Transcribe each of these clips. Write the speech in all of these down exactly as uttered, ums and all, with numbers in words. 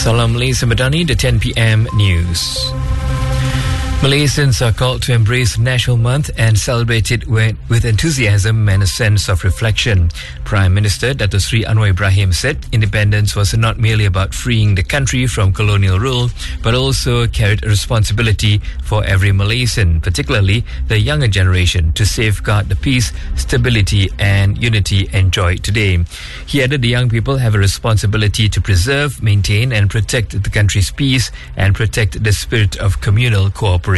Salam Malaysia Madani, the ten p m news. Malaysians are called to embrace National Month and celebrate it with, with enthusiasm and a sense of reflection. Prime Minister Dato Sri Anwar Ibrahim said independence was not merely about freeing the country from colonial rule, but also carried a responsibility for every Malaysian, particularly the younger generation, to safeguard the peace, stability and unity enjoyed today. He added the young people have a responsibility to preserve, maintain and protect the country's peace and protect the spirit of communal cooperation.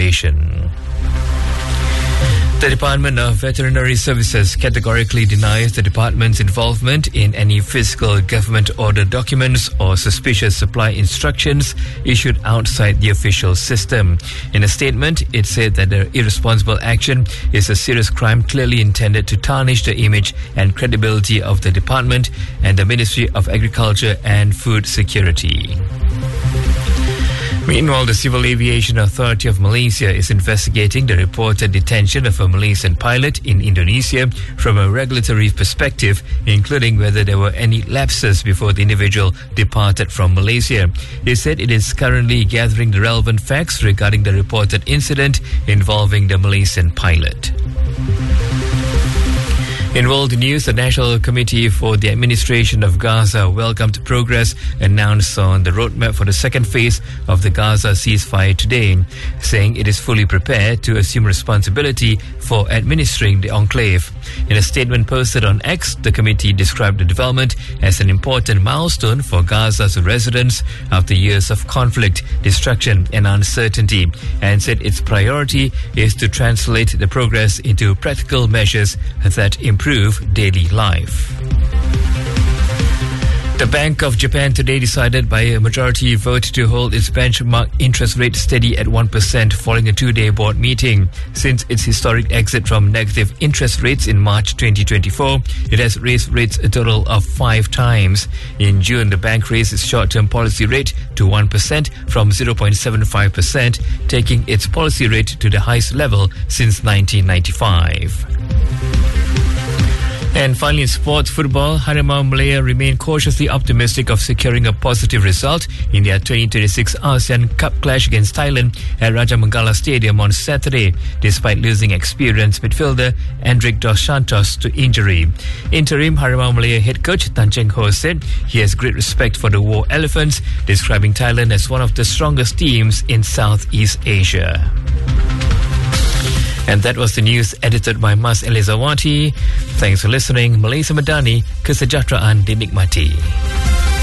The Department of Veterinary Services categorically denies the department's involvement in any physical government order documents or suspicious supply instructions issued outside the official system. In a statement, it said that the irresponsible action is a serious crime clearly intended to tarnish the image and credibility of the department and the Ministry of Agriculture and Food Security. Meanwhile, the Civil Aviation Authority of Malaysia is investigating the reported detention of a Malaysian pilot in Indonesia from a regulatory perspective, including whether there were any lapses before the individual departed from Malaysia. They said it is currently gathering the relevant facts regarding the reported incident involving the Malaysian pilot. In world news, the National Committee for the Administration of Gaza welcomed progress announced on the roadmap for the second phase of the Gaza ceasefire today, saying it is fully prepared to assume responsibility for administering the enclave. In a statement posted on X, the committee described the development as an important milestone for Gaza's residents after years of conflict, destruction and uncertainty, and said its priority is to translate the progress into practical measures that improve daily life. The Bank of Japan today decided by a majority vote to hold its benchmark interest rate steady at one percent following a two-day board meeting. Since its historic exit from negative interest rates in March twenty twenty-four, it has raised rates a total of five times. In June, the bank raised its short-term policy rate to one percent from zero point seven five percent, taking its policy rate to the highest level since nineteen ninety-five. And finally, in sports football, Harimau Malaya remain cautiously optimistic of securing a positive result in their twenty twenty-six ASEAN Cup clash against Thailand at Raja Mangala Stadium on Saturday, despite losing experienced midfielder Endrick Dos Santos to injury. Interim Harimau Malaya head coach Tan Cheng Ho said he has great respect for the War Elephants, describing Thailand as one of the strongest teams in Southeast Asia. And that was the news edited by Mas Elizawati. Thanks for listening. Malaysia Madani, kesejahteraan dinikmati.